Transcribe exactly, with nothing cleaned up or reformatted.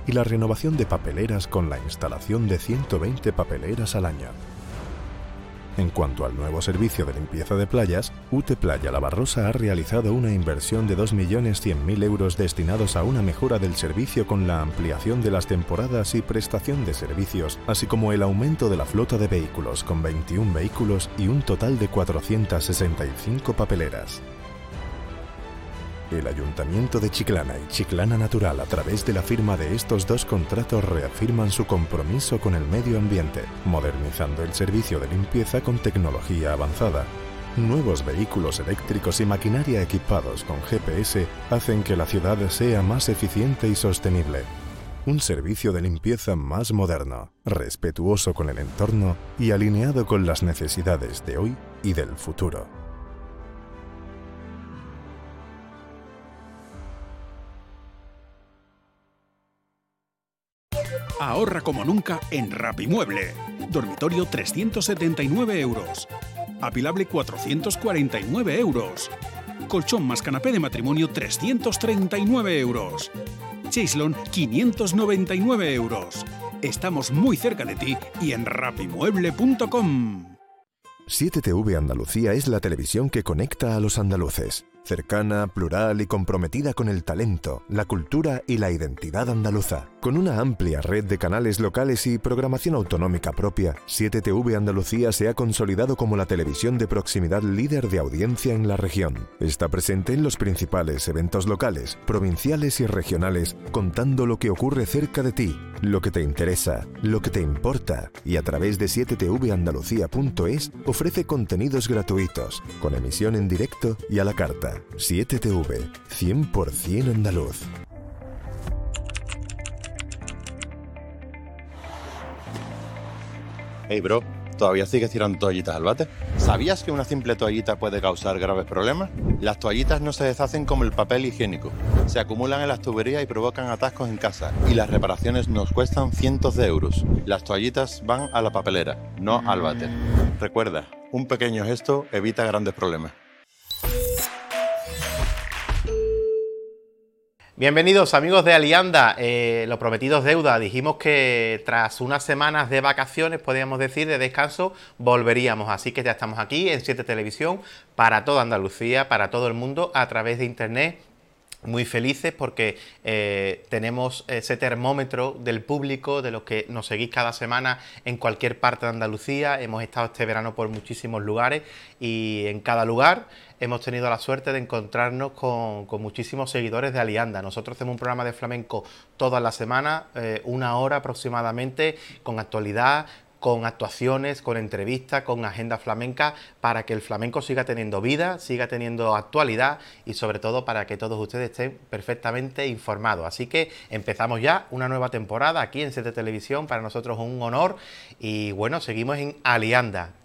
y la renovación de papeleras con la instalación de ciento veinte papeleras al año. En cuanto al nuevo servicio de limpieza de playas, U T Playa La Barrosa ha realizado una inversión de dos millones cien mil euros destinados a una mejora del servicio con la ampliación de las temporadas y prestación de servicios, así como el aumento de la flota de vehículos con veintiún vehículos y un total de cuatrocientas sesenta y cinco papeleras. El Ayuntamiento de Chiclana y Chiclana Natural, a través de la firma de estos dos contratos, reafirman su compromiso con el medio ambiente, modernizando el servicio de limpieza con tecnología avanzada. Nuevos vehículos eléctricos y maquinaria equipados con G P S hacen que la ciudad sea más eficiente y sostenible. Un servicio de limpieza más moderno, respetuoso con el entorno y alineado con las necesidades de hoy y del futuro. Ahorra como nunca en Rapimueble. Dormitorio trescientos setenta y nueve euros. Apilable cuatrocientos cuarenta y nueve euros. Colchón más canapé de matrimonio trescientos treinta y nueve euros. Chaislon quinientos noventa y nueve euros. Estamos muy cerca de ti y en rapimueble punto com. siete T V Andalucía es la televisión que conecta a los andaluces. Cercana, plural y comprometida con el talento, la cultura y la identidad andaluza. Con una amplia red de canales locales y programación autonómica propia, siete T V Andalucía se ha consolidado como la televisión de proximidad líder de audiencia en la región. Está presente en los principales eventos locales, provinciales y regionales, contando lo que ocurre cerca de ti, lo que te interesa, lo que te importa, y a través de siete T V andalucía punto es ofrece contenidos gratuitos, con emisión en directo y a la carta. siete T V, cien por cien andaluz. Hey bro, ¿todavía sigues tirando toallitas al váter? ¿Sabías que una simple toallita puede causar graves problemas? Las toallitas no se deshacen como el papel higiénico. Se acumulan en las tuberías y provocan atascos en casa. Y las reparaciones nos cuestan cientos de euros. Las toallitas van a la papelera, no al váter. Recuerda, un pequeño gesto evita grandes problemas. Bienvenidos amigos de Alianda, eh, lo prometido es deuda. Dijimos que tras unas semanas de vacaciones, podríamos decir, de descanso, volveríamos. Así que ya estamos aquí en siete Televisión para toda Andalucía, para todo el mundo, a través de internet. Muy felices porque eh, tenemos ese termómetro del público, de los que nos seguís cada semana en cualquier parte de Andalucía. Hemos estado este verano por muchísimos lugares y en cada lugar hemos tenido la suerte de encontrarnos con, con muchísimos seguidores de Alianda. Nosotros hacemos un programa de flamenco todas las semanas, eh, una hora aproximadamente, con actualidad, con actuaciones, con entrevistas, con agenda flamenca, para que el flamenco siga teniendo vida, siga teniendo actualidad y sobre todo para que todos ustedes estén perfectamente informados. Así que empezamos ya una nueva temporada aquí en siete Televisión, para nosotros un honor y bueno, seguimos en Alianda.